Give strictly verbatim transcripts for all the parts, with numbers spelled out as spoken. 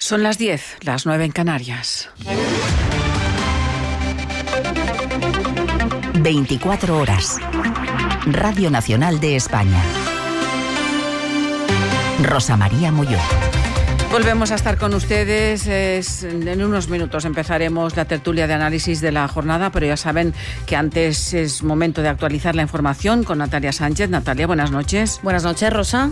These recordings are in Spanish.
Son las diez, las nueve en Canarias. veinticuatro horas. Radio Nacional de España. Rosa María Molló. Volvemos a estar con ustedes. Es, en unos minutos empezaremos la tertulia de análisis de la jornada, pero ya saben que antes es momento de actualizar la información con Natalia Sánchez. Natalia, buenas noches. Buenas noches, Rosa.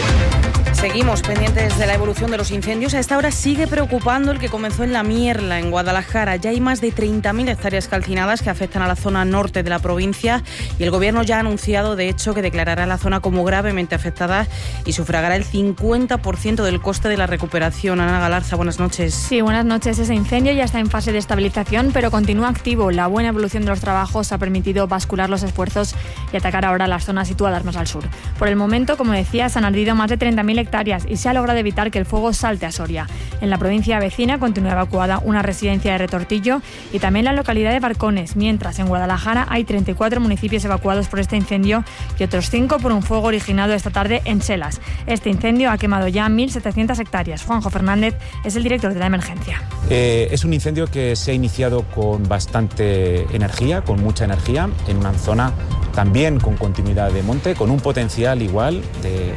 Seguimos pendientes de la evolución de los incendios. A esta hora sigue preocupando el que comenzó en La Mierla, en Guadalajara. Ya hay más de treinta mil hectáreas calcinadas que afectan a la zona norte de la provincia y el Gobierno ya ha anunciado, de hecho, que declarará la zona como gravemente afectada y sufragará el cincuenta por ciento del coste de la recuperación. Ana Galarza, buenas noches. Sí, buenas noches. Ese incendio ya está en fase de estabilización, pero continúa activo. La buena evolución de los trabajos ha permitido bascular los esfuerzos y atacar ahora las zonas situadas más al sur. Por el momento, como decía, se han ardido más de treinta mil hectáreas y se ha logrado evitar que el fuego salte a Soria. En la provincia vecina continúa evacuada una residencia de Retortillo y también la localidad de Barcones, mientras en Guadalajara hay treinta y cuatro municipios evacuados por este incendio y otros cinco por un fuego originado esta tarde en Chelas. Este incendio ha quemado ya mil setecientas hectáreas. Juanjo Fernández es el director de la emergencia. Eh, es un incendio que se ha iniciado con bastante energía, con mucha energía, en una zona también con continuidad de monte, con un potencial igual de,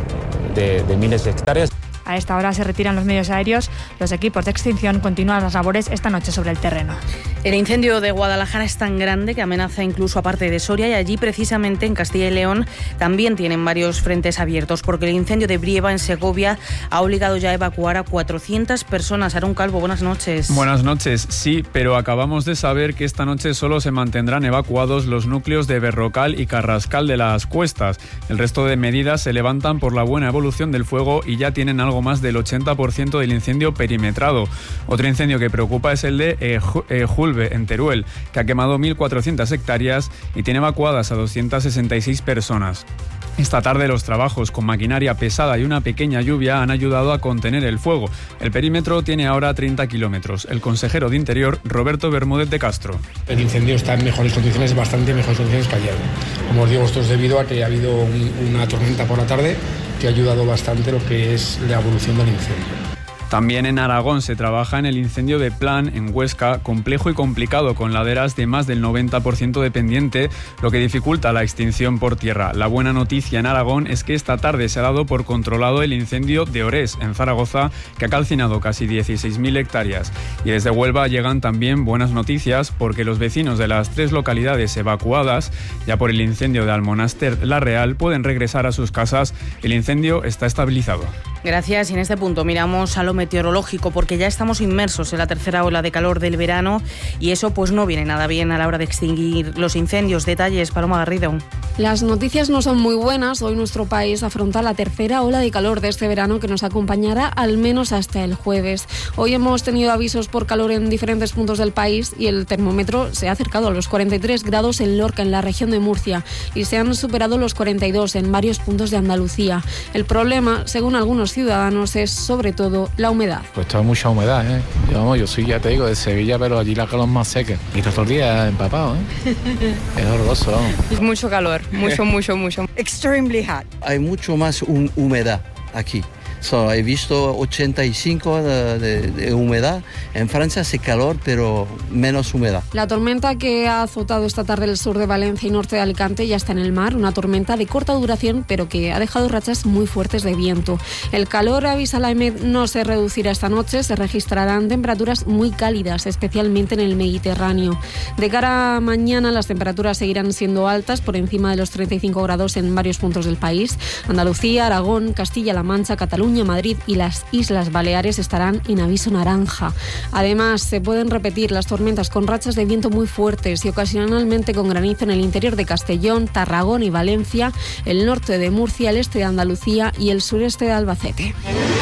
de, de, de miles de hectáreas. A esta hora se retiran los medios aéreos. Los equipos de extinción continúan las labores esta noche sobre el terreno. El incendio de Guadalajara es tan grande que amenaza incluso a parte de Soria y allí precisamente en Castilla y León también tienen varios frentes abiertos porque el incendio de Brieva en Segovia ha obligado ya a evacuar a cuatrocientas personas. Aarón Calvo, buenas noches. Buenas noches, sí, pero acabamos de saber que esta noche solo se mantendrán evacuados los núcleos de Berrocal y Carrascal de las Cuestas. El resto de medidas se levantan por la buena evolución del fuego y ya tienen algo más del ochenta por ciento del incendio perimetrado. Otro incendio que preocupa es el de eh, eh, Julve, en Teruel, que ha quemado mil cuatrocientas hectáreas y tiene evacuadas a doscientas sesenta y seis personas. Esta tarde los trabajos con maquinaria pesada y una pequeña lluvia han ayudado a contener el fuego. El perímetro tiene ahora treinta kilómetros. El consejero de Interior, Roberto Bermúdez de Castro. El incendio está en mejores condiciones, bastante mejores condiciones que ayer. Como os digo, esto es debido a que ha habido un, una tormenta por la tarde que ha ayudado bastante lo que es la evolución del incendio. También en Aragón se trabaja en el incendio de Plan, en Huesca, complejo y complicado, con laderas de más del noventa por ciento de pendiente, lo que dificulta la extinción por tierra. La buena noticia en Aragón es que esta tarde se ha dado por controlado el incendio de Orés, en Zaragoza, que ha calcinado casi dieciséis mil hectáreas. Y desde Huelva llegan también buenas noticias, porque los vecinos de las tres localidades evacuadas, ya por el incendio de Almonaster La Real, pueden regresar a sus casas. El incendio está estabilizado. Gracias. Y en este punto miramos a lo meteorológico porque ya estamos inmersos en la tercera ola de calor del verano y eso pues no viene nada bien a la hora de extinguir los incendios. Detalles, Paloma Garrido. Las noticias no son muy buenas. Hoy nuestro país afronta la tercera ola de calor de este verano que nos acompañará al menos hasta el jueves. Hoy hemos tenido avisos por calor en diferentes puntos del país y el termómetro se ha acercado a los cuarenta y tres grados en Lorca, en la región de Murcia, y se han superado los cuarenta y dos en varios puntos de Andalucía. El problema, según algunos ciudadanos, es sobre todo la humedad. Pues toda mucha humedad, ¿eh? Yo, vamos, yo soy, ya te digo, de Sevilla, pero allí la calor más seca. Y todos los días empapado, ¿eh? Es horroroso, vamos. Es mucho calor, mucho, mucho, mucho. Extremely hot. Hay mucho más hum- humedad aquí. So, he visto ochenta y cinco de, de, de humedad. En Francia hace calor, pero menos humedad. La tormenta que ha azotado esta tarde el sur de Valencia y norte de Alicante ya está en el mar. Una tormenta de corta duración, pero que ha dejado rachas muy fuertes de viento. El calor, avisa la E M E D, no se reducirá esta noche. Se registrarán temperaturas muy cálidas, especialmente en el Mediterráneo. De cara a mañana, las temperaturas seguirán siendo altas, por encima de los treinta y cinco grados en varios puntos del país. Andalucía, Aragón, Castilla-La Mancha, Cataluña, Madrid y las Islas Baleares estarán en aviso naranja. Además, se pueden repetir las tormentas con rachas de viento muy fuertes y ocasionalmente con granizo en el interior de Castellón, Tarragona y Valencia, el norte de Murcia, el este de Andalucía y el sureste de Albacete.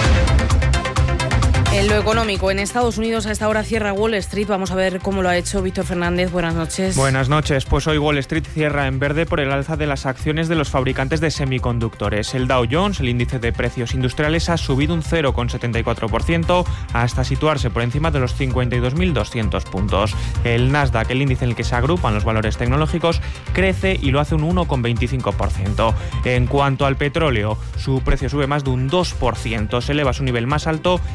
En lo económico, en Estados Unidos a esta hora cierra Wall Street. Vamos a ver cómo lo ha hecho Víctor Fernández. Buenas noches. Buenas noches. Pues hoy Wall Street cierra en verde por el alza de las acciones de los fabricantes de semiconductores. El Dow Jones, el índice de precios industriales, ha subido un cero coma setenta y cuatro por ciento hasta situarse por encima de los cincuenta y dos mil doscientos puntos. El Nasdaq, el índice en el que se agrupan los valores tecnológicos, crece y lo hace un uno coma veinticinco por ciento. En cuanto al petróleo, su precio sube más de un dos por ciento. Se eleva a su nivel más alto en la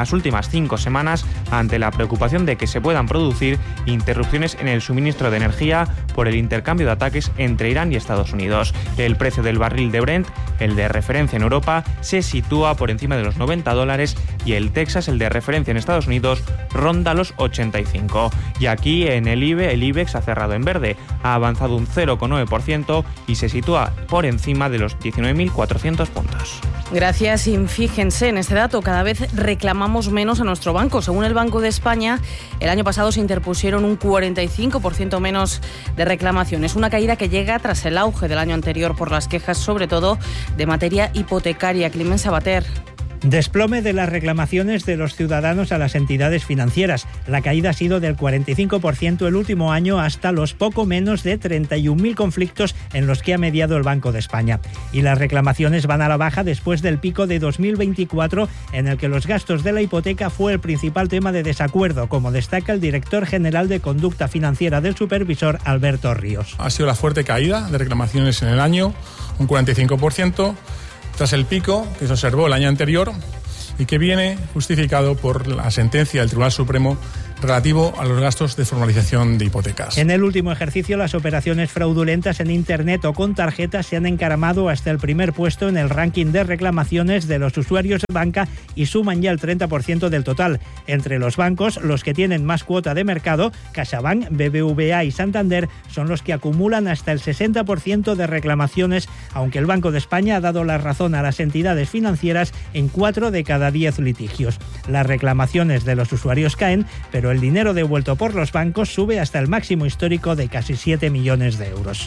las últimas cinco semanas ante la preocupación de que se puedan producir interrupciones en el suministro de energía por el intercambio de ataques entre Irán y Estados Unidos. El precio del barril de Brent, el de referencia en Europa, se sitúa por encima de los noventa dólares y el Texas, el de referencia en Estados Unidos, ronda los ochenta y cinco. Y aquí en el I B E, el IBEX ha cerrado en verde, ha avanzado un cero coma nueve por ciento y se sitúa por encima de los diecinueve mil cuatrocientos puntos. Gracias. Y fíjense en este dato, cada vez reclamamos menos a nuestro banco. Según el Banco de España, el año pasado se interpusieron un cuarenta y cinco por ciento menos de reclamaciones, una caída que llega tras el auge del año anterior por las quejas, sobre todo de materia hipotecaria. Climent Sabater. Desplome de las reclamaciones de los ciudadanos a las entidades financieras. La caída ha sido del cuarenta y cinco por ciento el último año, hasta los poco menos de treinta y un mil conflictos en los que ha mediado el Banco de España. Y las reclamaciones van a la baja después del pico de dos mil veinticuatro, en el que los gastos de la hipoteca fue el principal tema de desacuerdo, como destaca el director general de Conducta Financiera del Supervisor, Alberto Ríos. Ha sido la fuerte caída de reclamaciones en el año, un cuarenta y cinco por ciento. Tras el pico que se observó el año anterior y que viene justificado por la sentencia del Tribunal Supremo relativo a los gastos de formalización de hipotecas. En el último ejercicio, las operaciones fraudulentas en Internet o con tarjetas se han encaramado hasta el primer puesto en el ranking de reclamaciones de los usuarios de banca y suman ya el treinta por ciento del total. Entre los bancos, los que tienen más cuota de mercado, CaixaBank, B B V A y Santander, son los que acumulan hasta el sesenta por ciento de reclamaciones, aunque el Banco de España ha dado la razón a las entidades financieras en cuatro de cada diez litigios. Las reclamaciones de los usuarios caen, pero el dinero devuelto por los bancos sube hasta el máximo histórico de casi siete millones de euros.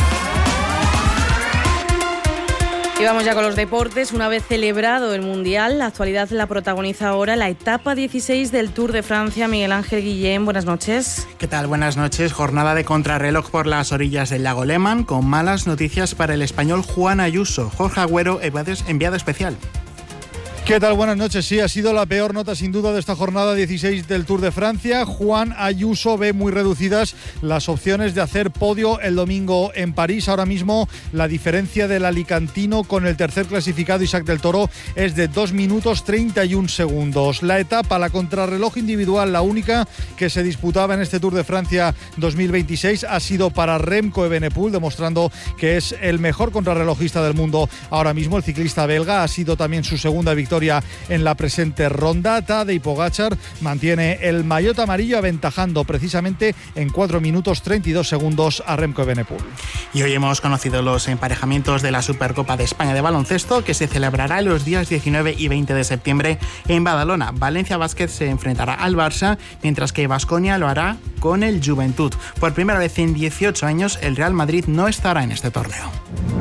Y vamos ya con los deportes. Una vez celebrado el Mundial, la actualidad la protagoniza ahora la etapa dieciséis del Tour de Francia. Miguel Ángel Guillén, buenas noches. ¿Qué tal? Buenas noches. Jornada de contrarreloj por las orillas del lago Léman, con malas noticias para el español Juan Ayuso. Jorge Agüero, enviado especial. ¿Qué tal? Buenas noches. Sí, ha sido la peor nota sin duda de esta jornada dieciséis del Tour de Francia. Juan Ayuso ve muy reducidas las opciones de hacer podio el domingo en París. Ahora mismo la diferencia del alicantino con el tercer clasificado Isaac del Toro es de dos minutos treinta y un segundos. La etapa, la contrarreloj individual, la única que se disputaba en este Tour de Francia dos mil veintiséis, ha sido para Remco Evenepoel, demostrando que es el mejor contrarrelojista del mundo ahora mismo. El ciclista belga ha sido también su segunda victoria en la presente ronda. Tadej Pogačar mantiene el maillot amarillo, aventajando precisamente en cuatro minutos treinta y dos segundos a Remco Evenepoel. Y hoy hemos conocido los emparejamientos de la Supercopa de España de baloncesto, que se celebrará los días diecinueve y veinte de septiembre en Badalona. Valencia Basket se enfrentará al Barça, mientras que Baskonia lo hará con el Juventud. Por primera vez en dieciocho años, el Real Madrid no estará en este torneo.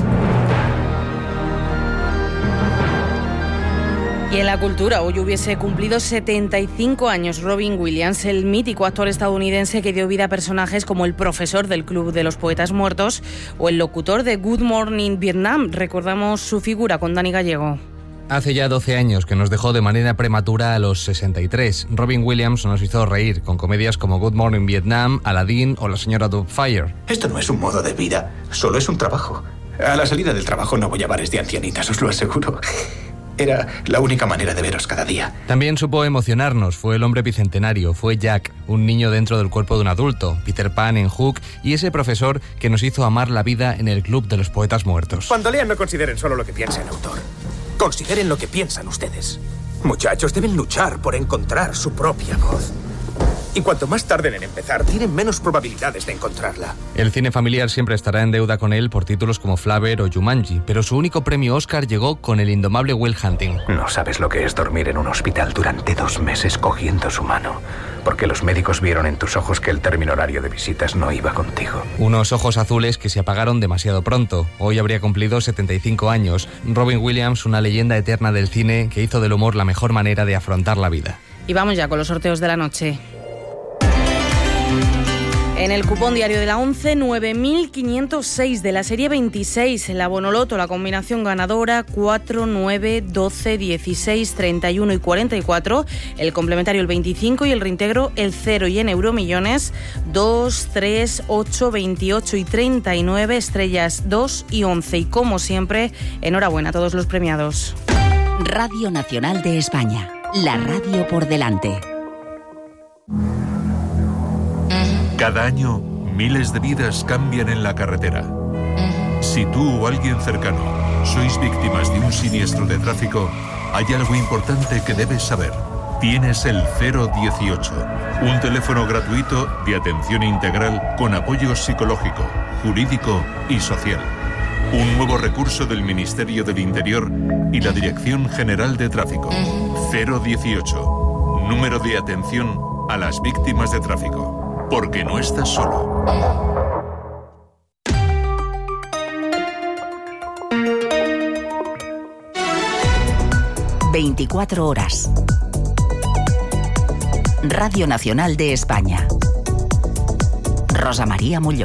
Y en la cultura, hoy hubiese cumplido setenta y cinco años Robin Williams, el mítico actor estadounidense que dio vida a personajes como el profesor del Club de los Poetas Muertos o el locutor de Good Morning Vietnam. Recordamos su figura con Dani Gallego. Hace ya doce años que nos dejó de manera prematura a los sesenta y tres. Robin Williams nos hizo reír con comedias como Good Morning Vietnam, Aladdin o La señora Doubtfire. Esto no es un modo de vida, solo es un trabajo. A la salida del trabajo no voy a bares de ancianitas, os lo aseguro. Era la única manera de veros cada día. También supo emocionarnos. Fue el hombre bicentenario, fue Jack, un niño dentro del cuerpo de un adulto, Peter Pan en Hook y ese profesor que nos hizo amar la vida en el Club de los Poetas Muertos. Cuando lean, no consideren solo lo que piensa el autor. Consideren lo que piensan ustedes. Muchachos, deben luchar por encontrar su propia voz. Y cuanto más tarden en empezar, tienen menos probabilidades de encontrarla. El cine familiar siempre estará en deuda con él por títulos como Flaver o Jumanji, pero su único premio Oscar llegó con el indomable Will Hunting. No sabes lo que es dormir en un hospital durante dos meses cogiendo su mano, porque los médicos vieron en tus ojos que el término horario de visitas no iba contigo. Unos ojos azules que se apagaron demasiado pronto. Hoy habría cumplido setenta y cinco años. Robin Williams, una leyenda eterna del cine que hizo del humor la mejor manera de afrontar la vida. Y vamos ya con los sorteos de la noche. En el cupón diario de la once, nueve mil quinientos seis de la serie veintiséis. La Bonoloto, la combinación ganadora cuatro, nueve, doce, dieciséis, treinta y uno y cuarenta y cuatro. El complementario el veinticinco y el reintegro el cero. Y en Euromillones dos, tres, ocho, veintiocho y treinta y nueve, estrellas dos y once. Y como siempre, enhorabuena a todos los premiados. Radio Nacional de España. La radio por delante. Cada año, miles de vidas cambian en la carretera. Si tú o alguien cercano sois víctimas de un siniestro de tráfico, hay algo importante que debes saber. Tienes el cero dieciocho, un teléfono gratuito de atención integral con apoyo psicológico, jurídico y social. Un nuevo recurso del Ministerio del Interior y la Dirección General de Tráfico. cero dieciocho, número de atención a las víctimas de tráfico. Porque no estás solo. veinticuatro horas. Radio Nacional de España. Rosa María Molló.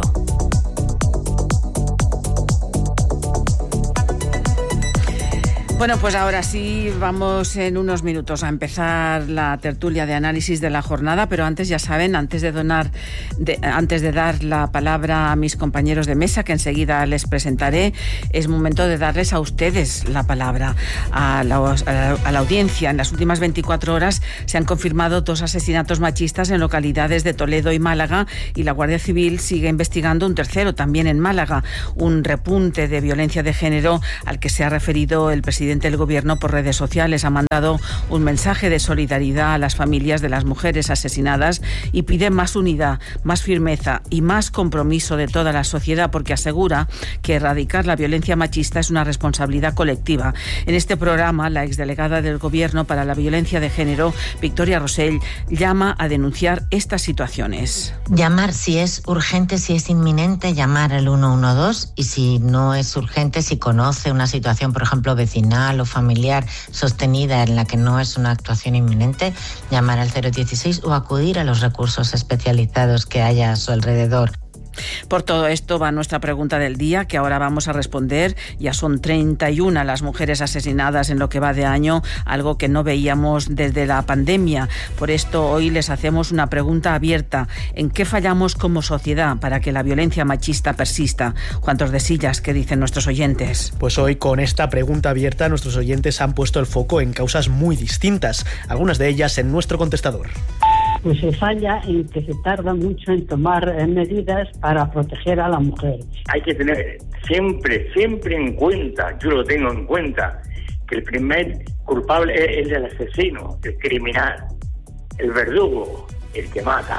Bueno, pues ahora sí, vamos en unos minutos a empezar la tertulia de análisis de la jornada, pero antes, ya saben, antes de donar, de, antes de dar la palabra a mis compañeros de mesa, que enseguida les presentaré, es momento de darles a ustedes la palabra, a la, a la, a la audiencia. En las últimas veinticuatro horas se han confirmado dos asesinatos machistas en localidades de Toledo y Málaga, y la Guardia Civil sigue investigando un tercero, también en Málaga, un repunte de violencia de género al que se ha referido el presidente del Gobierno por redes sociales. Ha mandado un mensaje de solidaridad a las familias de las mujeres asesinadas y pide más unidad, más firmeza y más compromiso de toda la sociedad, porque asegura que erradicar la violencia machista es una responsabilidad colectiva. En este programa, la exdelegada del Gobierno para la violencia de género, Victoria Rosell, llama a denunciar estas situaciones. Llamar si es urgente, si es inminente, llamar al uno uno dos, y si no es urgente, si conoce una situación, por ejemplo, vecinal o familiar sostenida en la que no es una actuación inminente, llamar al cero dieciséis o acudir a los recursos especializados que haya a su alrededor. Por todo esto va nuestra pregunta del día, que ahora vamos a responder. Ya son treinta y una las mujeres asesinadas en lo que va de año, algo que no veíamos desde la pandemia. Por esto hoy les hacemos una pregunta abierta. ¿En qué fallamos como sociedad para que la violencia machista persista? Juan Tordesillas, ¿qué dicen nuestros oyentes? Pues hoy, con esta pregunta abierta, nuestros oyentes han puesto el foco en causas muy distintas, algunas de ellas en nuestro contestador. Pues se falla en que se tarda mucho en tomar medidas para proteger a la mujer. Hay que tener siempre, siempre en cuenta, yo lo tengo en cuenta, que el primer culpable es el asesino, el criminal, el verdugo, el que mata.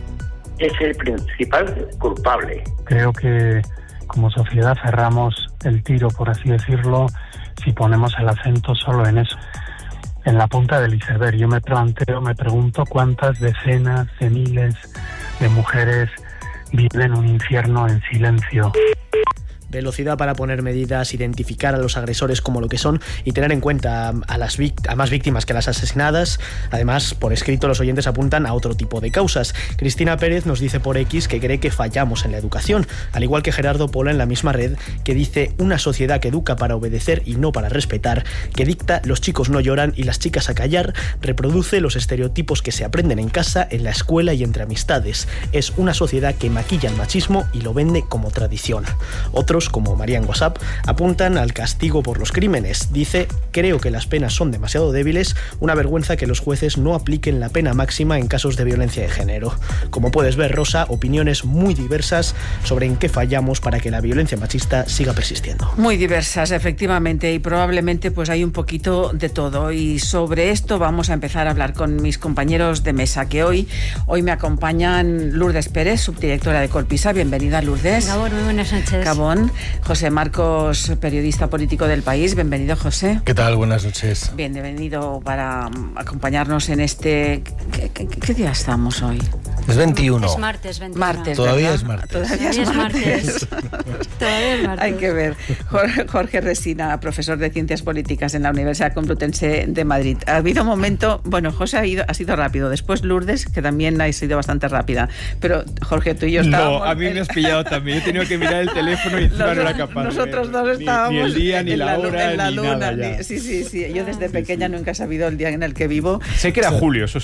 Es el principal culpable. Creo que como sociedad cerramos el tiro, por así decirlo, si ponemos el acento solo en eso. En la punta del iceberg. Yo me planteo, me pregunto cuántas decenas de miles de mujeres viven un infierno en silencio. Velocidad para poner medidas, identificar a los agresores como lo que son y tener en cuenta a, las vict- a más víctimas que las asesinadas. Además, por escrito, los oyentes apuntan a otro tipo de causas. Cristina Pérez nos dice por X que cree que fallamos en la educación, al igual que Gerardo Pola en la misma red, que dice una sociedad que educa para obedecer y no para respetar, que dicta los chicos no lloran y las chicas a callar, reproduce los estereotipos que se aprenden en casa, en la escuela y entre amistades. Es una sociedad que maquilla el machismo y lo vende como tradición. Otros, como María en WhatsApp, apuntan al castigo por los crímenes. Dice: creo que las penas son demasiado débiles, una vergüenza que los jueces no apliquen la pena máxima en casos de violencia de género. Como puedes ver, Rosa, opiniones muy diversas sobre en qué fallamos para que la violencia machista siga persistiendo. Muy diversas, efectivamente, y probablemente pues hay un poquito de todo. Y sobre esto vamos a empezar a hablar con mis compañeros de mesa, que hoy, hoy me acompañan Lourdes Pérez, subdirectora de Colpisa. Bienvenida, Lourdes. Gabón, muy buenas noches. Gabón. José Marcos, periodista político del País. Bienvenido, José. ¿Qué tal? Buenas noches. Bienvenido para acompañarnos en este... ¿Qué, qué, qué día estamos hoy? Es veintiuno. Es martes, veintiuno. Martes, Todavía ¿verdad? es martes. Todavía es martes. Todavía es martes. Hay que ver. Jorge, Jorge Resina, profesor de Ciencias Políticas en la Universidad Complutense de Madrid. Ha habido un momento... Bueno, José ha, ido, ha sido rápido. Después Lourdes, que también ha sido bastante rápida. Pero, Jorge, tú y yo estábamos... No, a mí me has pillado también. He tenido que mirar el teléfono y encima no era capaz. Nosotros dos estábamos... Ni, ni el día, ni la, la hora, en la ni luna. nada Ni, sí, sí, sí. Yo desde sí, pequeña sí. nunca he sabido el día en el que vivo. Sé que era julio, eso sí.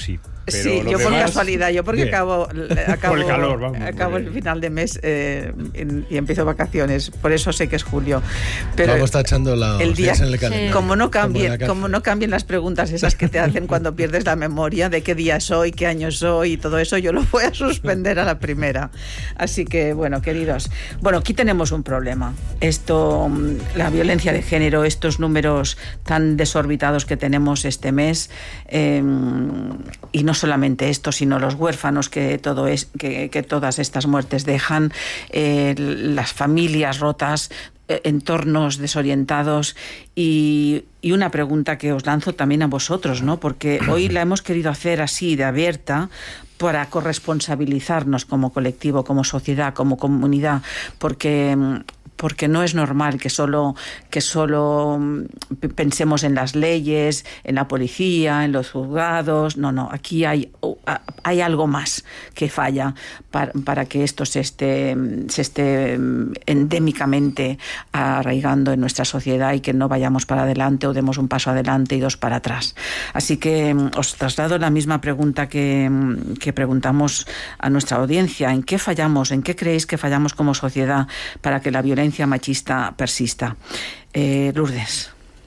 Pero sí, yo demás, por casualidad, yo porque bien. acabo, acabo, Por el calor, vamos, acabo el final de mes eh, en, y empiezo vacaciones, por eso sé que es julio. Pero vamos tachando la el día, en el calendario, como no cambien, como, como no cambien las preguntas esas que te hacen cuando pierdes la memoria de qué día soy, qué año soy y todo eso, yo lo voy a suspender a la primera. Así que, bueno, queridos, bueno, aquí tenemos un problema. Esto, la violencia de género, estos números tan desorbitados que tenemos este mes, eh, y no solamente esto, sino los huérfanos que todo es, que, que todas estas muertes dejan, eh, las familias rotas, entornos desorientados y, y una pregunta que os lanzo también a vosotros, ¿no? Porque hoy la hemos querido hacer así de abierta para corresponsabilizarnos como colectivo, como sociedad, como comunidad, porque porque no es normal que solo, que solo pensemos en las leyes, en la policía, en los juzgados. No, no, aquí hay, hay algo más que falla para, para que esto se esté, se esté endémicamente arraigando en nuestra sociedad y que no vayamos para adelante o demos un paso adelante y dos para atrás. Así que os traslado la misma pregunta que, que preguntamos a nuestra audiencia. ¿En qué fallamos? ¿En qué creéis que fallamos como sociedad para que la violencia machista persista? Eh, Lourdes.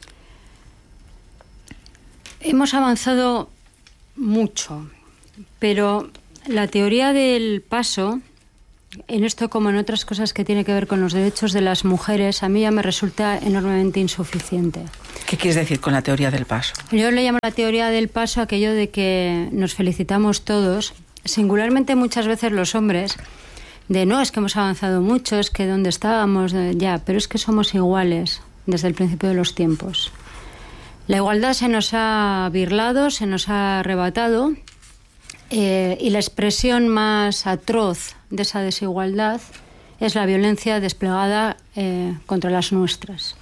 Hemos avanzado mucho, pero la teoría del paso, en esto como en otras cosas que tiene que ver con los derechos de las mujeres, a mí ya me resulta enormemente insuficiente. ¿Qué quieres decir con la teoría del paso? Yo le llamo la teoría del paso aquello de que nos felicitamos todos, singularmente muchas veces los hombres, de no, es que hemos avanzado mucho, es que dónde estábamos, ya, pero es que somos iguales desde el principio de los tiempos. La igualdad se nos ha birlado, se nos ha arrebatado, eh, y la expresión más atroz de esa desigualdad es la violencia desplegada eh, contra las nuestras.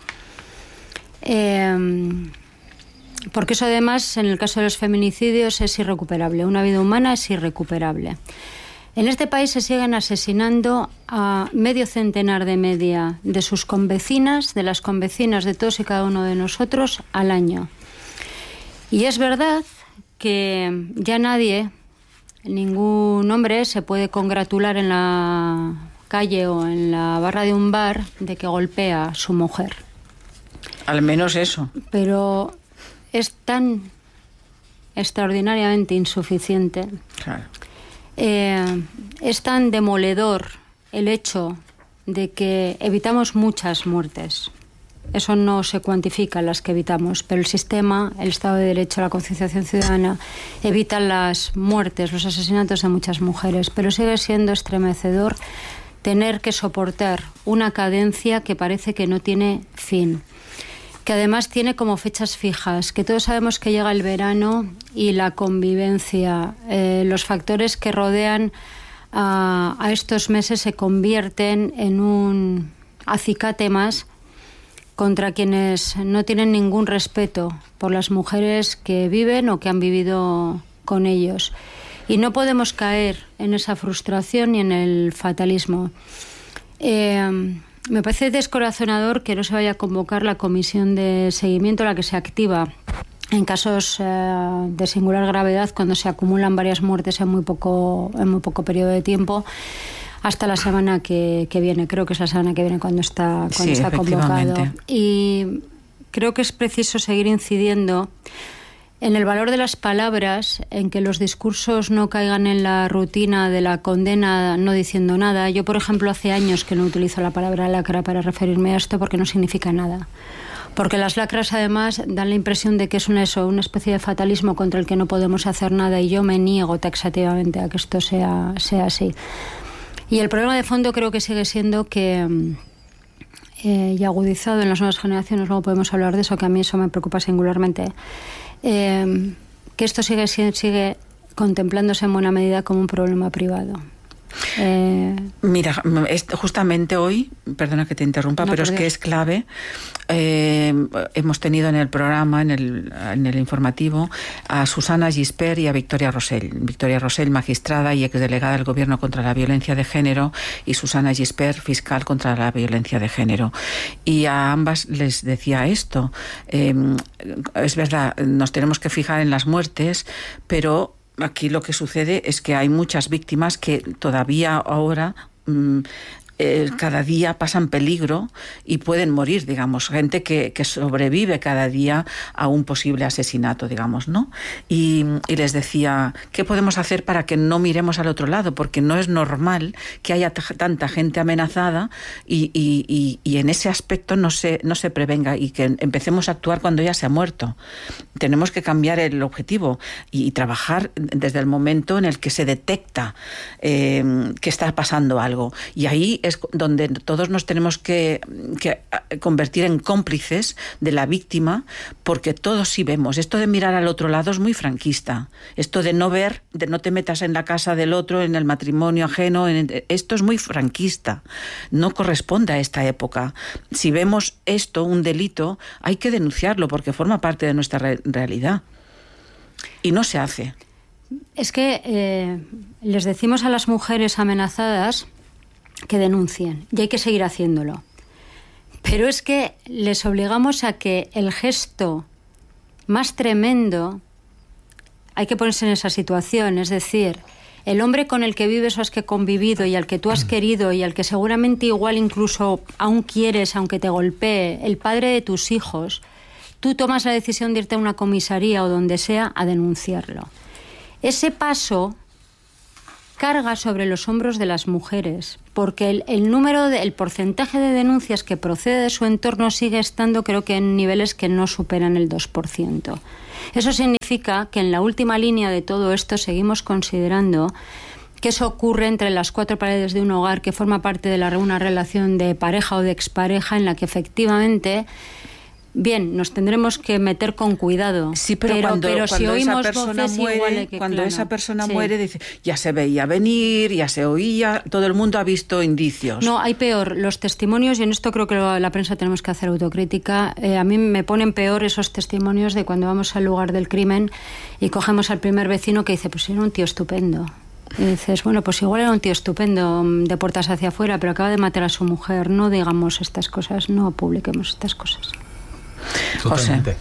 Eh, porque eso además, en el caso de los feminicidios, es irrecuperable. Una vida humana es irrecuperable. En este país se siguen asesinando a medio centenar de media de sus convecinas, de las convecinas de todos y cada uno de nosotros, al año. Y es verdad que ya nadie, ningún hombre, se puede congratular en la calle o en la barra de un bar de que golpea a su mujer. Al menos eso. Pero es tan extraordinariamente insuficiente. Claro. Eh, es tan demoledor el hecho de que evitamos muchas muertes. Eso no se cuantifica, las que evitamos, pero el sistema, el Estado de Derecho, la concienciación ciudadana evitan las muertes, los asesinatos de muchas mujeres, pero sigue siendo estremecedor tener que soportar una cadencia que parece que no tiene fin, que además tiene como fechas fijas, que todos sabemos que llega el verano y la convivencia, eh, los factores que rodean a, a estos meses se convierten en un acicate más contra quienes no tienen ningún respeto por las mujeres que viven o que han vivido con ellos. Y no podemos caer en esa frustración ni en el fatalismo. Eh, Me parece descorazonador que no se vaya a convocar la comisión de seguimiento, la que se activa en casos eh, de singular gravedad, cuando se acumulan varias muertes en muy poco, en muy poco periodo de tiempo, hasta la semana que, que viene. Creo que es la semana que viene cuando está, cuando sí, está convocado. Y creo que es preciso seguir incidiendo en el valor de las palabras, en que los discursos no caigan en la rutina de la condena no diciendo nada. Yo, por ejemplo, hace años que no utilizo la palabra lacra para referirme a esto porque no significa nada. Porque las lacras, además, dan la impresión de que es una, eso, una especie de fatalismo contra el que no podemos hacer nada, y yo me niego taxativamente a que esto sea, sea así. Y el problema de fondo creo que sigue siendo que, eh, y agudizado en las nuevas generaciones, luego podemos hablar de eso, que a mí eso me preocupa singularmente, Eh, que esto sigue, sigue contemplándose en buena medida como un problema privado. Eh... Mira, es justamente hoy, perdona que te interrumpa, no, pero es que es clave. Eh, hemos tenido en el programa, en el, en el informativo, a Susana Gispert y a Victoria Rosell. Victoria Rosell, magistrada y exdelegada del Gobierno contra la violencia de género, y Susana Gispert, fiscal contra la violencia de género. Y a ambas les decía esto. Eh, es verdad, nos tenemos que fijar en las muertes, pero aquí lo que sucede es que hay muchas víctimas que todavía ahora... Mmm, Eh, cada día pasan peligro y pueden morir, digamos, gente que, que sobrevive cada día a un posible asesinato, digamos, ¿no? Y, y les decía, ¿qué podemos hacer para que no miremos al otro lado? Porque no es normal que haya t- tanta gente amenazada y, y, y, y en ese aspecto no se, no se prevenga y que empecemos a actuar cuando ya se ha muerto. Tenemos que cambiar el objetivo y, y trabajar desde el momento en el que se detecta eh, que está pasando algo. Y ahí es donde todos nos tenemos que, que convertir en cómplices de la víctima, porque todos sí vemos. Esto de mirar al otro lado es muy franquista. Esto de no ver, de no te metas en la casa del otro, en el matrimonio ajeno, en, esto es muy franquista. No corresponde a esta época. Si vemos esto, un delito, hay que denunciarlo porque forma parte de nuestra re- realidad. Y no se hace. Es que eh, les decimos a las mujeres amenazadas que denuncien, y hay que seguir haciéndolo. Pero es que les obligamos a que el gesto más tremendo, hay que ponerse en esa situación, es decir, el hombre con el que vives o has que convivido y al que tú has querido y al que seguramente igual incluso aún quieres, aunque te golpee, el padre de tus hijos, tú tomas la decisión de irte a una comisaría o donde sea a denunciarlo. Ese paso carga sobre los hombros de las mujeres, porque el, el número, de, el porcentaje de denuncias que procede de su entorno sigue estando, creo que en niveles que no superan el dos por ciento. Eso significa que en la última línea de todo esto seguimos considerando que eso ocurre entre las cuatro paredes de un hogar, que forma parte de la, una relación de pareja o de expareja en la que efectivamente... Bien, nos tendremos que meter con cuidado. Sí, pero, pero cuando, pero cuando si oímos esa persona voces muere, igual que, cuando claro, esa persona sí. muere, dice, ya se veía venir, ya se oía, todo el mundo ha visto indicios. No, hay peor. Los testimonios, y en esto creo que la prensa tenemos que hacer autocrítica, eh, a mí me ponen peor esos testimonios de cuando vamos al lugar del crimen y cogemos al primer vecino que dice, pues era un tío estupendo. Y dices, bueno, pues igual era un tío estupendo de puertas hacia afuera, pero acaba de matar a su mujer. No digamos estas cosas, no publiquemos estas cosas. Totalmente.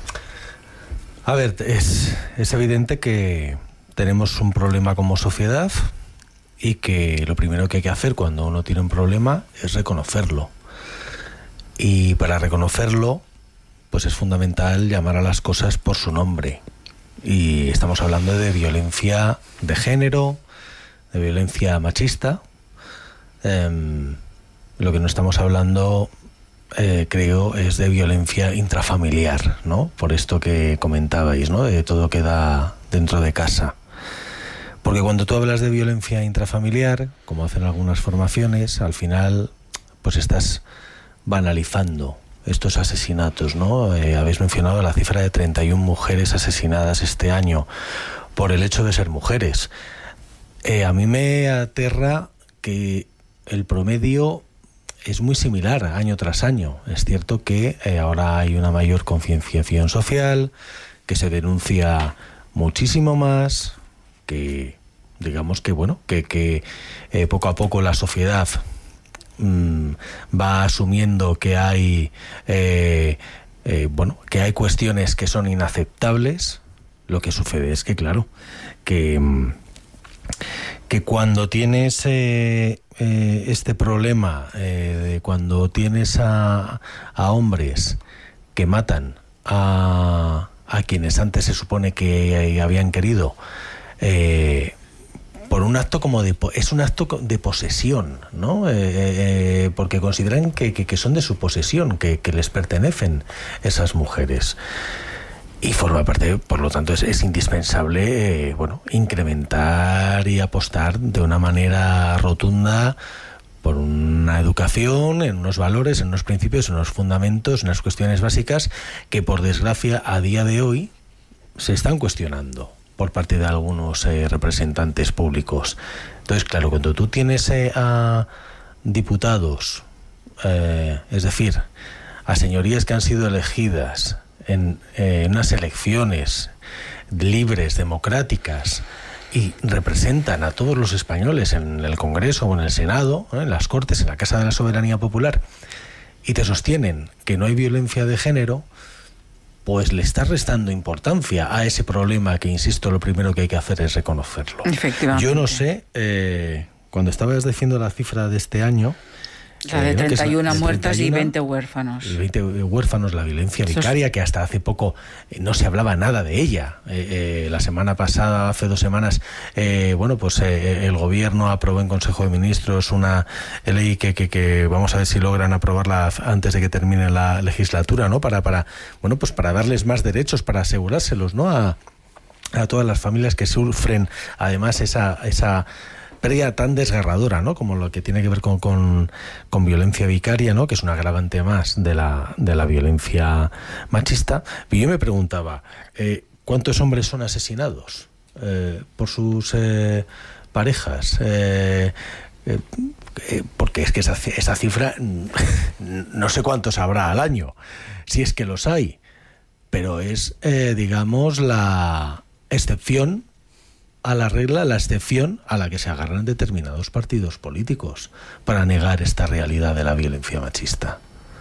A ver, es, es evidente que tenemos un problema como sociedad y que lo primero que hay que hacer cuando uno tiene un problema es reconocerlo. Y para reconocerlo, pues es fundamental llamar a las cosas por su nombre. Y estamos hablando de violencia de género, de violencia machista. Eh, lo que no estamos hablando... Eh, creo es de violencia intrafamiliar, ¿no? Por esto que comentabais, ¿no? De todo queda dentro de casa. Porque cuando tú hablas de violencia intrafamiliar, como hacen algunas formaciones, al final pues estás banalizando estos asesinatos, ¿no? Eh, habéis mencionado la cifra de treinta y una mujeres asesinadas este año por el hecho de ser mujeres. Eh, a mí me aterra que el promedio es muy similar año tras año. Es cierto que eh, ahora hay una mayor concienciación social, que se denuncia muchísimo más, que digamos que bueno, que, que eh, poco a poco la sociedad mmm, va asumiendo que hay eh, eh, bueno, que hay cuestiones que son inaceptables. Lo que sucede es que claro, que que cuando tienes eh, eh, este problema, eh, de cuando tienes a, a hombres que matan a, a quienes antes se supone que habían querido, eh, por un acto como de... es un acto de posesión, ¿no? Eh, eh, porque consideran que, que, que son de su posesión, que, que les pertenecen esas mujeres. Y forma parte, por lo tanto, es, es indispensable, eh, bueno, incrementar y apostar de una manera rotunda por una educación, en unos valores, en unos principios, en unos fundamentos, en unas cuestiones básicas que, por desgracia, a día de hoy se están cuestionando por parte de algunos eh, representantes públicos. Entonces, claro, cuando tú tienes eh, a diputados, eh, es decir, a señorías que han sido elegidas en eh, unas elecciones libres, democráticas, y representan a todos los españoles en el Congreso o en el Senado, ¿eh? en las Cortes, en la Casa de la Soberanía Popular, y te sostienen que no hay violencia de género, pues le estás restando importancia a ese problema que, insisto, lo primero que hay que hacer es reconocerlo. Efectivamente. Yo no sé, eh, cuando estabas diciendo la cifra de este año, la de treinta y una eh, ¿no? muertas treinta y uno, y veinte huérfanos. Y veinte huérfanos, la violencia vicaria, que hasta hace poco eh, no se hablaba nada de ella. Eh, eh, la semana pasada, hace dos semanas, eh, bueno, pues eh, el gobierno aprobó en Consejo de Ministros una ley que, que, que vamos a ver si logran aprobarla antes de que termine la legislatura, ¿no? Para, para, bueno, pues para darles más derechos, para asegurárselos, ¿no? A, a todas las familias que sufren, además, esa, esa pérdida tan desgarradora, ¿no? Como lo que tiene que ver con, con, con violencia vicaria, ¿no? Que es un agravante más de la, de la violencia machista. Y yo me preguntaba, eh, ¿cuántos hombres son asesinados eh, por sus eh, parejas? Eh, eh, eh, porque es que esa, esa cifra no sé cuántos habrá al año, si es que los hay, pero es, eh, digamos, la excepción a la regla, la excepción a la que se agarran determinados partidos políticos para negar esta realidad de la violencia machista.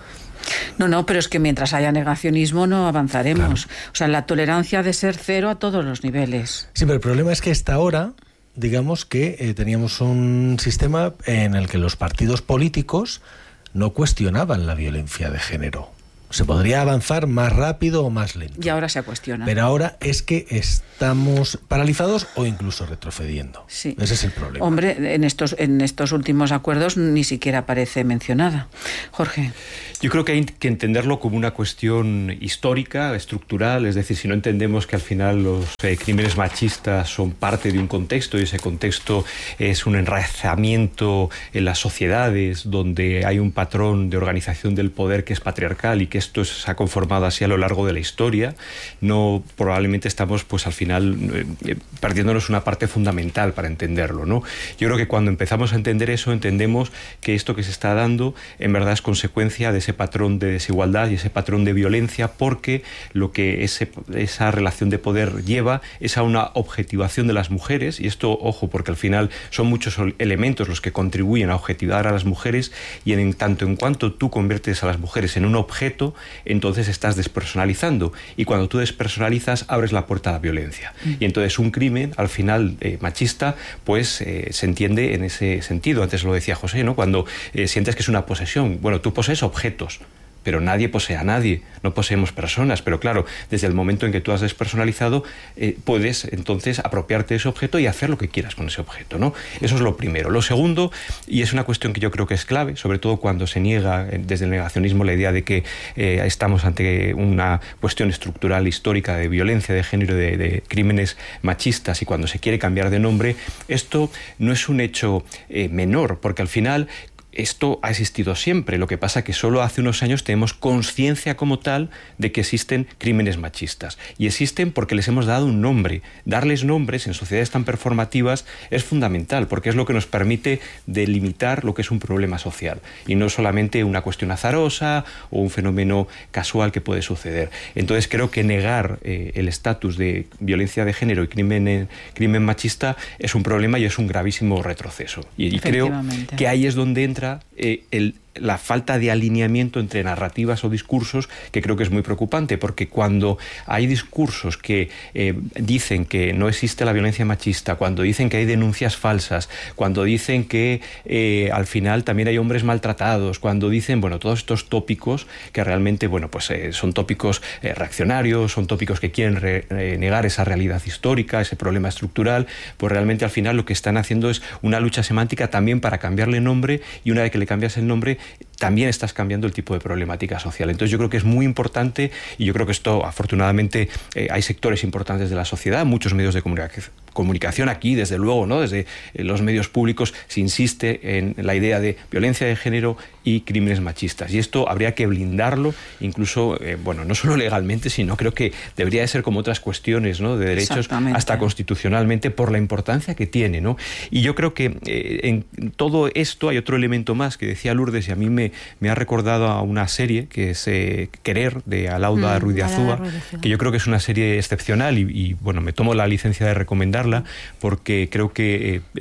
No, no, pero es que mientras haya negacionismo no avanzaremos. Claro. O sea, la tolerancia ha de ser cero a todos los niveles. Sí, pero el problema es que hasta ahora, digamos que eh, teníamos un sistema en el que los partidos políticos no cuestionaban la violencia de género. Se podría avanzar más rápido o más lento. Y ahora se cuestiona. Pero ahora es que estamos paralizados o incluso retrocediendo. Sí. Ese es el problema. Hombre, en estos, en estos últimos acuerdos ni siquiera aparece mencionada. Jorge. Yo creo que hay que entenderlo como una cuestión histórica, estructural, es decir, si no entendemos que al final los eh, crímenes machistas son parte de un contexto y ese contexto es un enraizamiento en las sociedades donde hay un patrón de organización del poder que es patriarcal y que esto se ha conformado así a lo largo de la historia, no probablemente estamos pues al final eh, perdiéndonos una parte fundamental para entenderlo, ¿no? Yo creo que cuando empezamos a entender eso, entendemos que esto que se está dando en verdad es consecuencia de ese patrón de desigualdad y ese patrón de violencia, porque lo que ese, esa relación de poder lleva es a una objetivación de las mujeres, y esto, ojo, porque al final son muchos elementos los que contribuyen a objetivar a las mujeres, y en tanto en cuanto tú conviertes a las mujeres en un objeto, entonces estás despersonalizando, y cuando tú despersonalizas abres la puerta a la violencia, mm. y entonces un crimen al final eh, machista pues eh, se entiende en ese sentido. Antes lo decía José, ¿no? Cuando eh, sientes que es una posesión, bueno, tú posees objetos, pero nadie posee a nadie, no poseemos personas, pero claro, desde el momento en que tú has despersonalizado, eh, puedes entonces apropiarte de ese objeto y hacer lo que quieras con ese objeto, ¿no? Eso es lo primero. Lo segundo, y es una cuestión que yo creo que es clave, sobre todo cuando se niega eh, desde el negacionismo la idea de que eh, estamos ante una cuestión estructural histórica de violencia de género, de, de crímenes machistas, y cuando se quiere cambiar de nombre, esto no es un hecho eh, menor, porque al final esto ha existido siempre. Lo que pasa es que solo hace unos años tenemos conciencia como tal de que existen crímenes machistas. Y existen porque les hemos dado un nombre. Darles nombres en sociedades tan performativas es fundamental, porque es lo que nos permite delimitar lo que es un problema social. Y no solamente una cuestión azarosa o un fenómeno casual que puede suceder. Entonces creo que negar eh, el estatus de violencia de género y crimen, crimen machista es un problema y es un gravísimo retroceso. Y, y creo que ahí es donde entra Eh, el, la falta de alineamiento entre narrativas o discursos, que creo que es muy preocupante, porque cuando hay discursos que eh, dicen que no existe la violencia machista, cuando dicen que hay denuncias falsas, cuando dicen que eh, al final también hay hombres maltratados, cuando dicen, bueno, todos estos tópicos que realmente, bueno, pues eh, son tópicos eh, reaccionarios, son tópicos que quieren re, eh, negar esa realidad histórica, ese problema estructural, pues realmente al final lo que están haciendo es una lucha semántica también para cambiarle nombre, y una vez que le cambias el nombre, también estás cambiando el tipo de problemática social. Entonces yo creo que es muy importante, y yo creo que esto afortunadamente eh, hay sectores importantes de la sociedad, muchos medios de comunicación, comunicación aquí, desde luego, ¿no? Desde eh, los medios públicos se insiste en la idea de violencia de género y crímenes machistas, y esto habría que blindarlo, incluso, eh, bueno, no solo legalmente, sino creo que debería de ser como otras cuestiones, ¿no? De derechos, hasta constitucionalmente, por la importancia que tiene, ¿no? Y yo creo que eh, en todo esto hay otro elemento más que decía Lourdes, y a mí me, me ha recordado a una serie que es eh, Querer, de Alauda mm, Ruiz de Azúa, que yo creo que es una serie excepcional, y, y bueno, me tomo la licencia de recomendarla, porque creo que eh, eh,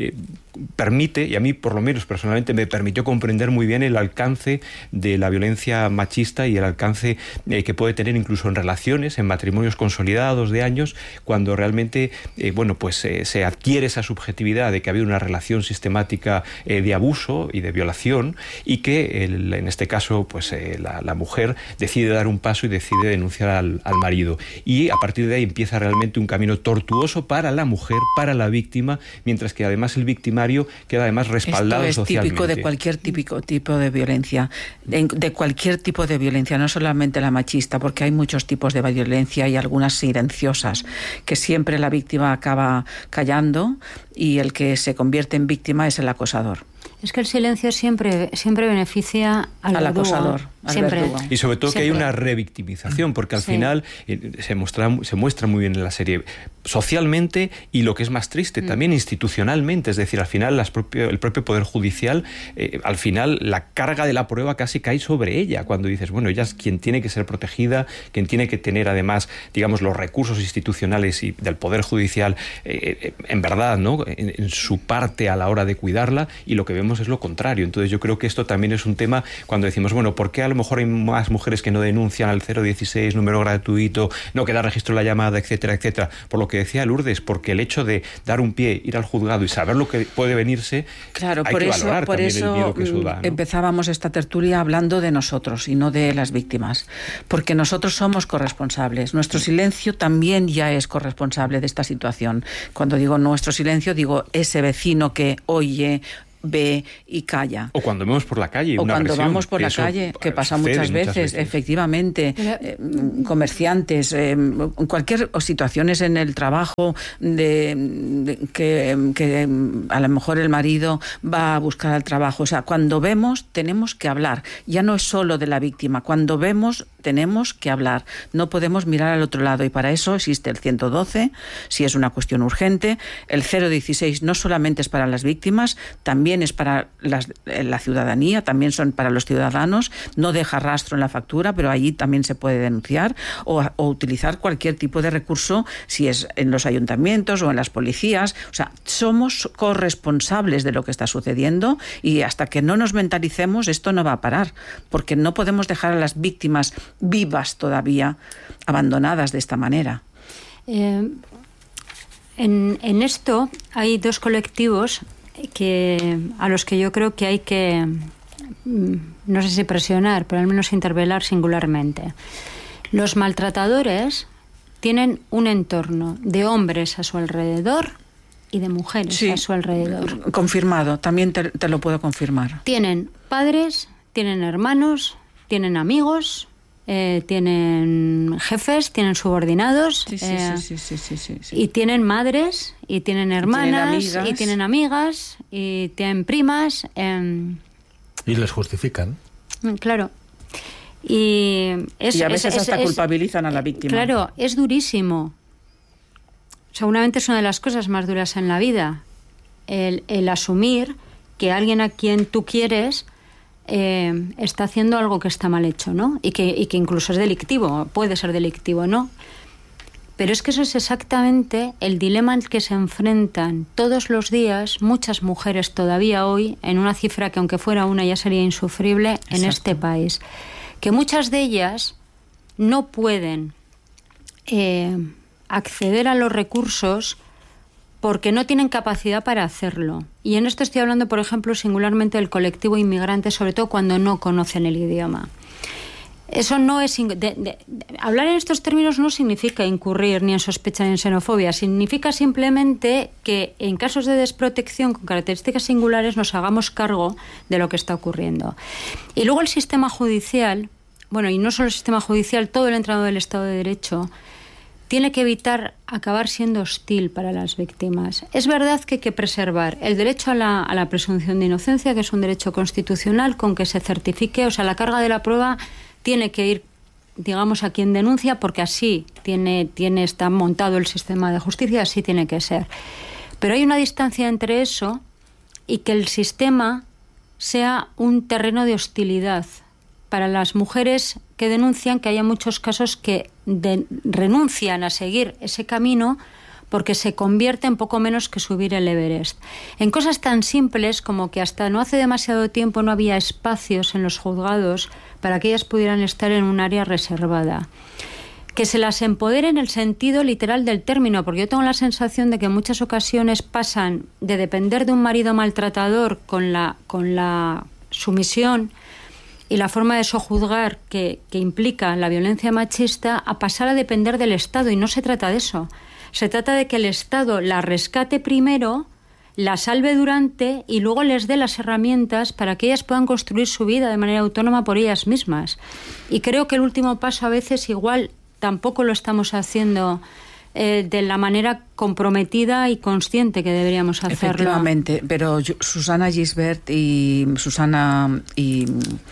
permite, y a mí por lo menos personalmente me permitió comprender muy bien el alcance de la violencia machista y el alcance eh, que puede tener incluso en relaciones, en matrimonios consolidados de años, cuando realmente eh, bueno, pues eh, se adquiere esa subjetividad de que había una relación sistemática eh, de abuso y de violación, y que el, en este caso pues eh, la, la mujer decide dar un paso y decide denunciar al, al marido, y a partir de ahí empieza realmente un camino tortuoso para la mujer, para la víctima, mientras que además el victimario queda además respaldado Esto es socialmente. típico de cualquier típico tipo de violencia, de, de cualquier tipo de violencia, no solamente la machista, porque hay muchos tipos de violencia y algunas silenciosas, que siempre la víctima acaba callando y el que se convierte en víctima es el acosador. Es que el silencio siempre, siempre beneficia al, al verdugo. acosador. Al siempre. verdugo. Y sobre todo siempre. que hay una revictimización, porque al sí. final eh, se, muestra, se muestra muy bien en la serie, socialmente y lo que es más triste, mm. también institucionalmente. Es decir, al final las propio, el propio Poder Judicial, eh, al final la carga de la prueba casi cae sobre ella, cuando dices, bueno, ella es quien tiene que ser protegida, quien tiene que tener además, digamos, los recursos institucionales y del Poder Judicial eh, en verdad, ¿no?, en, en su parte a la hora de cuidarla, y lo que vemos es lo contrario. Entonces yo creo que esto también es un tema cuando decimos, bueno, ¿por qué a lo mejor hay más mujeres que no denuncian al cero dieciséis, número gratuito, no queda registro de la llamada, etcétera, etcétera? Por lo que decía Lourdes, porque el hecho de dar un pie, ir al juzgado y saber lo que puede venirse, claro, hay por que eso, valorar por también eso el miedo que eso da, ¿no? Empezábamos esta tertulia hablando de nosotros y no de las víctimas, porque nosotros somos corresponsables. Nuestro silencio también ya es corresponsable de esta situación. Cuando digo nuestro silencio, digo ese vecino que oye, ve y calla. O cuando vemos por la calle o una cuando agresión, vamos por que la eso calle, que pasa sucede muchas veces, muchas veces. efectivamente, eh, comerciantes, eh, cualquier o situaciones en el trabajo de, de que, que a lo mejor el marido va a buscar al trabajo. O sea, cuando vemos tenemos que hablar. Ya no es solo de la víctima. Cuando vemos tenemos que hablar. No podemos mirar al otro lado, y para eso existe el ciento doce, si es una cuestión urgente. El cero dieciséis no solamente es para las víctimas, también es para las, la ciudadanía, también son para los ciudadanos. No deja rastro en la factura, pero allí también se puede denunciar o, o utilizar cualquier tipo de recurso, si es en los ayuntamientos o en las policías. O sea, somos corresponsables de lo que está sucediendo, y hasta que no nos mentalicemos esto no va a parar, porque no podemos dejar a las víctimas vivas todavía, abandonadas de esta manera. Eh, en, en esto hay dos colectivos que a los que yo creo que hay que, no sé si presionar, pero al menos intervelar singularmente. Los maltratadores tienen un entorno de hombres a su alrededor y de mujeres sí, a su alrededor. Confirmado, también te, te lo puedo confirmar. Tienen padres, tienen hermanos, tienen amigos, eh, tienen jefes, tienen subordinados, sí, sí, eh, sí, sí, sí, sí, sí. y tienen madres, y tienen hermanas, y tienen amigas, y tienen, amigas, y tienen primas. Eh, y les justifican. Claro. Y, es, y a veces es, hasta es, culpabilizan a la víctima. Claro, es durísimo. Seguramente es una de las cosas más duras en la vida, el, el asumir que alguien a quien tú quieres eh, está haciendo algo que está mal hecho, ¿no? Y que, y que incluso es delictivo, puede ser delictivo, ¿no? Pero es que eso es exactamente el dilema al que se enfrentan todos los días muchas mujeres todavía hoy, en una cifra que aunque fuera una ya sería insufrible. Exacto. En este país. Que muchas de ellas no pueden eh, acceder a los recursos porque no tienen capacidad para hacerlo. Y en esto estoy hablando, por ejemplo, singularmente del colectivo inmigrante, sobre todo cuando no conocen el idioma. Eso no es... De, de, de, hablar en estos términos no significa incurrir ni en sospecha ni en xenofobia. Significa simplemente que en casos de desprotección con características singulares nos hagamos cargo de lo que está ocurriendo. Y luego el sistema judicial, bueno, y no solo el sistema judicial, todo el entramado del Estado de Derecho tiene que evitar acabar siendo hostil para las víctimas. Es verdad que hay que preservar el derecho a la, a la presunción de inocencia, que es un derecho constitucional con que se certifique, o sea, la carga de la prueba tiene que ir, digamos, a quien denuncia, porque así tiene, tiene, está montado el sistema de justicia, así tiene que ser. Pero hay una distancia entre eso y que el sistema sea un terreno de hostilidad para las mujeres que denuncian, que haya muchos casos que de, renuncian a seguir ese camino porque se convierte en poco menos que subir el Everest. En cosas tan simples como que hasta no hace demasiado tiempo no había espacios en los juzgados para que ellas pudieran estar en un área reservada. Que se las empodere en el sentido literal del término, porque yo tengo la sensación de que en muchas ocasiones pasan de depender de un marido maltratador con la, con la sumisión y la forma de sojuzgar que, que implica la violencia machista a pasar a depender del Estado, y no se trata de eso. Se trata de que el Estado la rescate primero, la salve durante y luego les dé las herramientas para que ellas puedan construir su vida de manera autónoma por ellas mismas. Y creo que el último paso a veces igual tampoco lo estamos haciendo eh, de la manera comprometida y consciente que deberíamos hacerlo. Efectivamente, pero yo, Susana Gisbert y Susana y,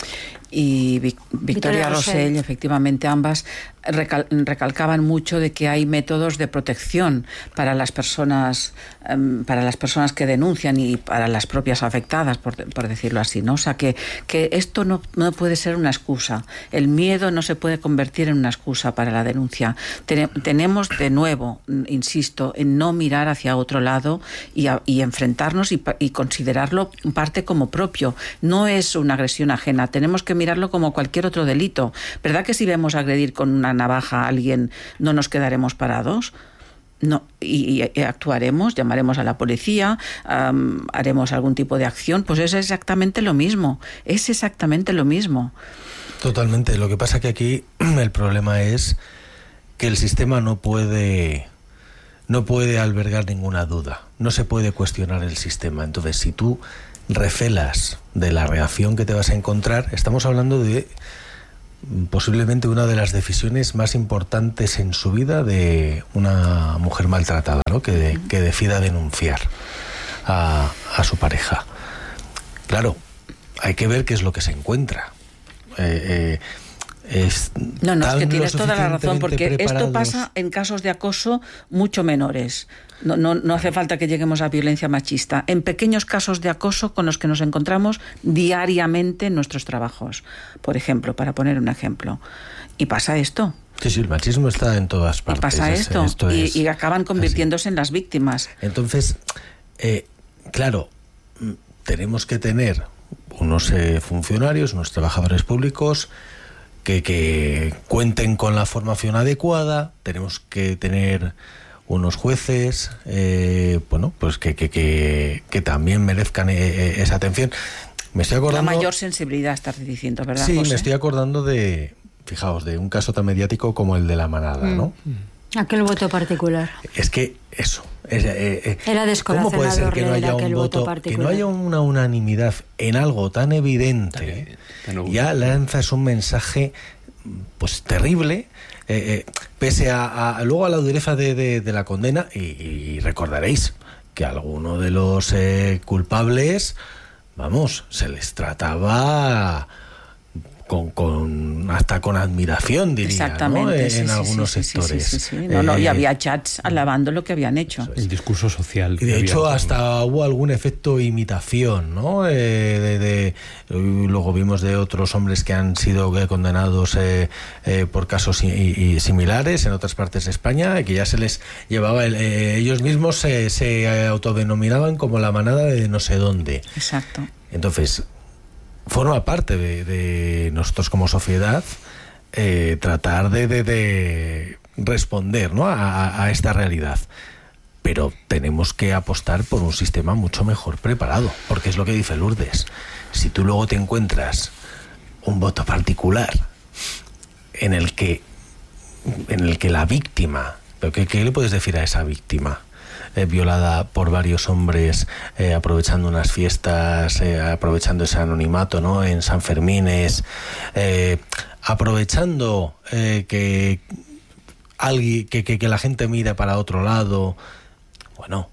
y Vic, Victoria, Victoria Rosell, Rosell, efectivamente, ambas recal, recalcaban mucho de que hay métodos de protección para las personas, um, para las personas que denuncian y para las propias afectadas, por, por decirlo así, ¿no? O sea, que, que esto no, no puede ser una excusa. El miedo no se puede convertir en una excusa para la denuncia. Ten, tenemos, de nuevo, insisto, en no mirar hacia otro lado y, a, y enfrentarnos y, y considerarlo parte como propio. No es una agresión ajena. Tenemos que mirarlo como cualquier otro delito. ¿Verdad que si vemos agredir con una navaja a alguien no nos quedaremos parados? No, y, y, y actuaremos, llamaremos a la policía, um, haremos algún tipo de acción. Pues es exactamente lo mismo, es exactamente lo mismo. Totalmente. Lo que pasa que aquí el problema es que el sistema no puede no puede albergar ninguna duda, no se puede cuestionar el sistema. Entonces, si tú recelas de la reacción que te vas a encontrar, estamos hablando de posiblemente una de las decisiones más importantes en su vida de una mujer maltratada, ¿no? que, de, que decida denunciar a, a su pareja. Claro, hay que ver qué es lo que se encuentra. Eh, eh, es no, no, es que tienes toda la razón, porque preparados. Esto pasa en casos de acoso mucho menores. No, no, no hace falta que lleguemos a violencia machista. En pequeños casos de acoso con los que nos encontramos diariamente en nuestros trabajos, por ejemplo, para poner un ejemplo. Y pasa esto. Sí, sí, el machismo está en todas partes. Y pasa esto, es, esto y, es, y acaban convirtiéndose así en las víctimas. Entonces, eh, claro, tenemos que tener unos eh, funcionarios, unos trabajadores públicos que, que cuenten con la formación adecuada. Tenemos que tener unos jueces, eh, bueno, pues que, que, que, que también merezcan eh, esa atención. Me estoy acordando... La mayor sensibilidad, estás diciendo, ¿verdad, Sí, José? Me estoy acordando de, fijaos, de un caso tan mediático como el de la manada, mm. ¿no? Aquel voto particular. Es que eso... Es, eh, eh, Era descorazonador. ¿Cómo puede ser que no haya un voto, voto que no haya una unanimidad en algo tan evidente? Tan, tan ya lanzas un mensaje pues terrible, eh, eh, pese a, a luego a la dureza de, de, de la condena, y, y recordaréis que a alguno de los eh, culpables, vamos, se les trataba con, con hasta con admiración, diría, exactamente, ¿no? sí, en sí, algunos sí, sectores. Sí, sí, sí, sí. No, no, y eh, había chats alabando lo que habían hecho. El discurso social. Y de hecho había... hasta hubo algún efecto imitación, ¿no? Eh, de, de, luego vimos de otros hombres que han sido condenados eh, eh, por casos y, y similares en otras partes de España, que ya se les llevaba, el, eh, ellos mismos se, se autodenominaban como la manada de no sé dónde. Exacto. Entonces, forma parte de, de nosotros como sociedad eh, tratar de, de, de responder, ¿no? a, a esta realidad. Pero tenemos que apostar por un sistema mucho mejor preparado, porque es lo que dice Lourdes. Si tú luego te encuentras un voto particular en el que, en el que la víctima, ¿pero qué, qué le puedes decir a esa víctima? Eh, violada por varios hombres, eh, aprovechando unas fiestas, eh, aprovechando ese anonimato, ¿no? En San Fermines, eh, aprovechando eh, que alguien, que, que, que la gente mire para otro lado. Bueno,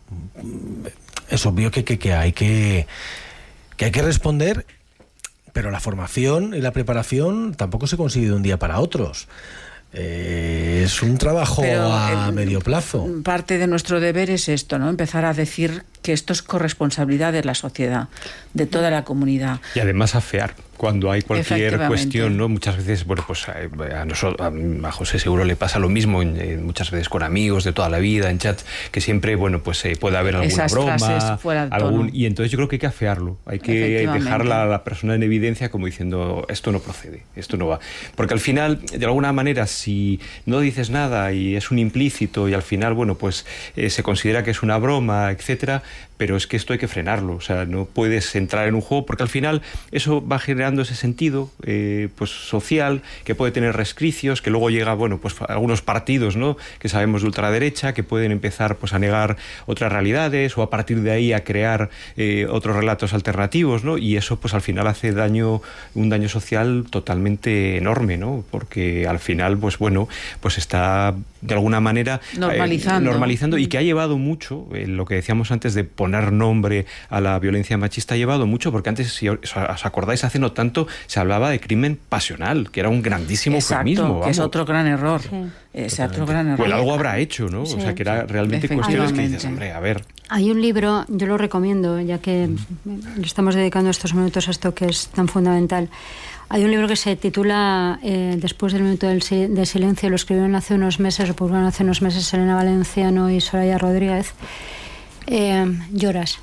es obvio que, que, que hay que que hay que responder, pero la formación y la preparación tampoco se consigue de un día para otros. Eh, es un trabajo pero a el, medio plazo. Parte de nuestro deber es esto, ¿no? Empezar a decir que esto es corresponsabilidad de la sociedad, de toda la comunidad. Y además afear. Cuando hay cualquier cuestión, ¿no? Muchas veces, bueno, pues a, a, nosotros, a José seguro le pasa lo mismo, en, en, muchas veces con amigos de toda la vida, en chats, que siempre, bueno, pues eh, puede haber alguna Esas broma, fuera de algún, tono. y entonces yo creo que hay que afearlo, hay que dejar a la persona en evidencia como diciendo, esto no procede, esto no va. Porque al final, de alguna manera, si no dices nada y es un implícito y al final, bueno, pues eh, se considera que es una broma, etcétera, pero es que esto hay que frenarlo, o sea, no puedes entrar en un juego porque al final eso va generando ese sentido eh, pues social que puede tener resquicios, que luego llega, bueno, pues algunos partidos, ¿no?, que sabemos de ultraderecha, que pueden empezar pues a negar otras realidades o a partir de ahí a crear eh, otros relatos alternativos, ¿no? Y eso pues al final hace daño, un daño social totalmente enorme, ¿no? Porque al final, pues bueno, pues está de alguna manera normalizando, eh, normalizando y que ha llevado mucho, eh, lo que decíamos antes de poner nombre a la violencia machista, ha llevado mucho, porque antes, si os acordáis, hace no tanto se hablaba de crimen pasional, que era un grandísimo eufemismo. Que es otro gran error. Sí. Es otro gran error. Pues algo habrá hecho, ¿no? Sí. O sea, que era realmente cuestiones que dices, hombre, a ver. Hay un libro, yo lo recomiendo, ya que le estamos dedicando estos minutos a esto que es tan fundamental. Hay un libro que se titula eh, Después del minuto del si- de silencio, lo escribieron hace unos meses, lo publicaron hace unos meses Elena Valenciano y Soraya Rodríguez. Eh, lloras.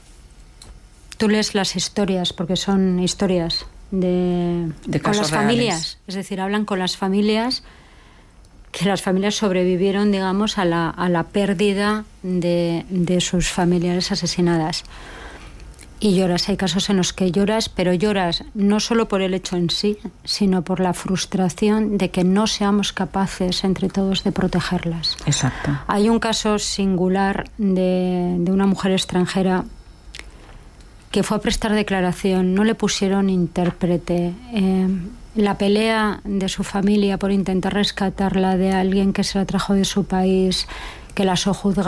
Tú lees las historias, porque son historias de, de con las reales. familias, es decir, hablan con las familias, que las familias sobrevivieron, digamos, a la, a la pérdida de, de sus familiares asesinadas. Y lloras, hay casos en los que lloras, pero lloras no solo por el hecho en sí, sino por la frustración de que no seamos capaces entre todos de protegerlas. Exacto. Hay un caso singular de, de una mujer extranjera que fue a prestar declaración, no le pusieron intérprete. Eh, la pelea de su familia por intentar rescatarla de alguien que se la trajo de su país, que la sojuzga